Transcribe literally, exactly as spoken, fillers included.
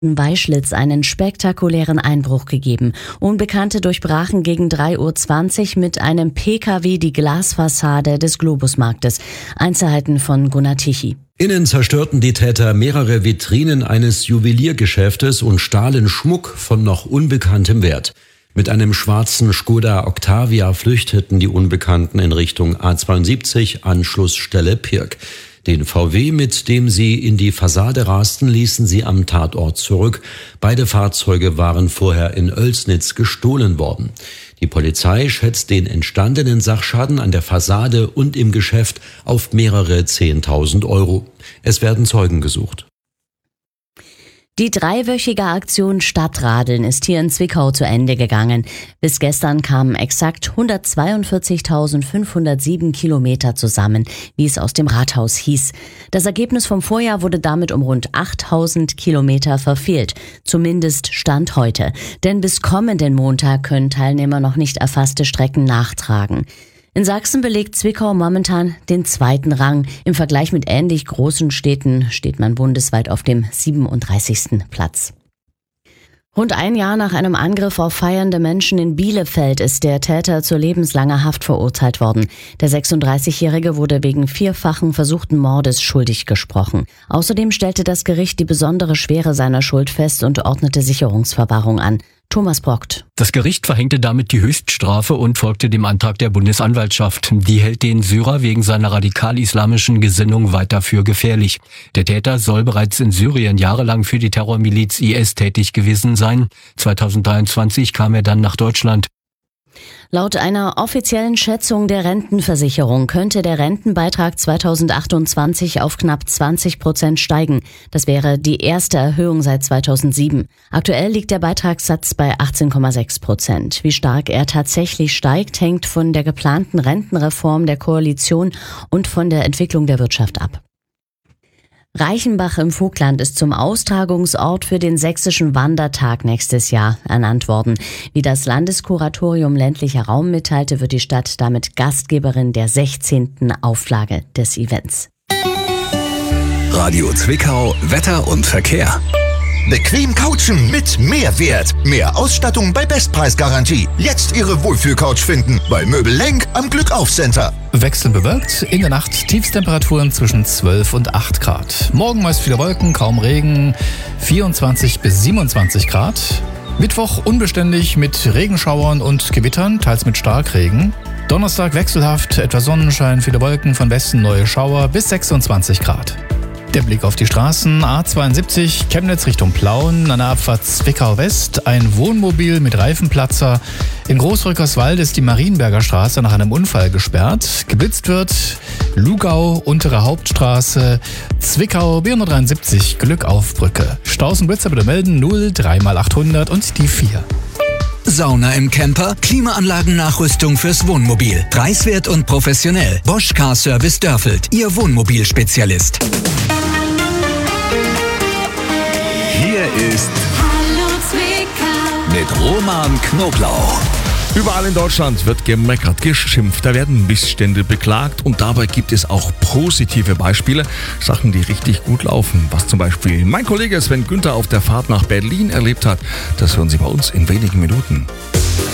Weischlitz einen spektakulären Einbruch gegeben. Unbekannte durchbrachen gegen drei Uhr zwanzig mit einem P K W die Glasfassade des Globusmarktes. Einzelheiten von Gunnar Tichy. Innen zerstörten die Täter mehrere Vitrinen eines Juweliergeschäftes und stahlen Schmuck von noch unbekanntem Wert. Mit einem schwarzen Skoda Octavia flüchteten die Unbekannten in Richtung A zweiundsiebzig, Anschlussstelle Pirk. Den V W, mit dem sie in die Fassade rasten, ließen sie am Tatort zurück. Beide Fahrzeuge waren vorher in Oelsnitz gestohlen worden. Die Polizei schätzt den entstandenen Sachschaden an der Fassade und im Geschäft auf mehrere zehntausend Euro. Es werden Zeugen gesucht. Die dreiwöchige Aktion Stadtradeln ist hier in Zwickau zu Ende gegangen. Bis gestern kamen exakt hundertzweiundvierzigtausendfünfhundertsieben Kilometer zusammen, wie es aus dem Rathaus hieß. Das Ergebnis vom Vorjahr wurde damit um rund achttausend Kilometer verfehlt. Zumindest Stand heute. Denn bis kommenden Montag können Teilnehmer noch nicht erfasste Strecken nachtragen. In Sachsen belegt Zwickau momentan den zweiten Rang. Im Vergleich mit ähnlich großen Städten steht man bundesweit auf dem siebenunddreißigsten Platz. Rund ein Jahr nach einem Angriff auf feiernde Menschen in Bielefeld ist der Täter zu lebenslanger Haft verurteilt worden. Der sechsunddreißigjährige wurde wegen vierfachen versuchten Mordes schuldig gesprochen. Außerdem stellte das Gericht die besondere Schwere seiner Schuld fest und ordnete Sicherungsverwahrung an. Thomas Brockt. Das Gericht verhängte damit die Höchststrafe und folgte dem Antrag der Bundesanwaltschaft. Die hält den Syrer wegen seiner radikal-islamischen Gesinnung weiter für gefährlich. Der Täter soll bereits in Syrien jahrelang für die Terrormiliz I S tätig gewesen sein. zweitausenddreiundzwanzig kam er dann nach Deutschland. Laut einer offiziellen Schätzung der Rentenversicherung könnte der Rentenbeitrag zweitausendachtundzwanzig auf knapp zwanzig Prozent steigen. Das wäre die erste Erhöhung seit zweitausendsieben. Aktuell liegt der Beitragssatz bei achtzehn Komma sechs Prozent. Wie stark er tatsächlich steigt, hängt von der geplanten Rentenreform der Koalition und von der Entwicklung der Wirtschaft ab. Reichenbach im Vogtland ist zum Austragungsort für den Sächsischen Wandertag nächstes Jahr ernannt worden. Wie das Landeskuratorium ländlicher Raum mitteilte, wird die Stadt damit Gastgeberin der sechzehnten Auflage des Events. Radio Zwickau, Wetter und Verkehr. Bequem couchen mit Mehrwert. Mehr Ausstattung bei Bestpreisgarantie. Jetzt Ihre Wohlfühlcouch finden bei Möbel Lenk am Glückauf-Center. Wechselnd bewölkt, in der Nacht Tiefstemperaturen zwischen zwölf und acht Grad. Morgen meist viele Wolken, kaum Regen, vierundzwanzig bis siebenundzwanzig Grad. Mittwoch unbeständig mit Regenschauern und Gewittern, teils mit Starkregen. Donnerstag wechselhaft, etwas Sonnenschein, viele Wolken, von Westen neue Schauer bis sechsundzwanzig Grad. Der Blick auf die Straßen: A zweiundsiebzig Chemnitz Richtung Plauen, an der Abfahrt Zwickau West ein Wohnmobil mit Reifenplatzer. In Großrückerswald ist die Marienberger Straße nach einem Unfall gesperrt. Geblitzt wird Lugau, untere Hauptstraße, Zwickau B hundertdreiundsiebzig Glückaufbrücke. Staus und Blitzer bitte melden: null drei mal achthundert und die vier. Sauna im Camper, Klimaanlagennachrüstung fürs Wohnmobil. Preiswert und professionell. Bosch Car Service Dörfeld, Ihr Wohnmobilspezialist. Hier ist Hallo Zwickau mit Roman Knoblauch. Überall in Deutschland wird gemeckert, geschimpft, da werden Missstände beklagt und dabei gibt es auch positive Beispiele, Sachen, die richtig gut laufen. Was zum Beispiel mein Kollege Sven Günther auf der Fahrt nach Berlin erlebt hat, das hören Sie bei uns in wenigen Minuten.